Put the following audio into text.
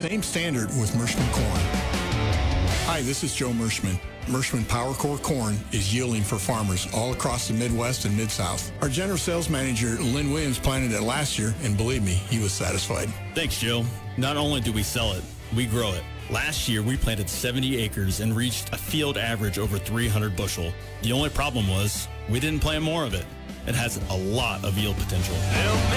same standard with Mershman corn. Hi, this is Joe Mershman. Mershman PowerCore corn is yielding for farmers all across the Midwest and Mid-South. Our general sales manager, Lynn Williams, planted it last year, and believe me, he was satisfied. Thanks, Joe. Not only do we sell it, we grow it. Last year, we planted 70 acres and reached a field average over 300 bushel. The only problem was we didn't plant more of it. It has a lot of yield potential.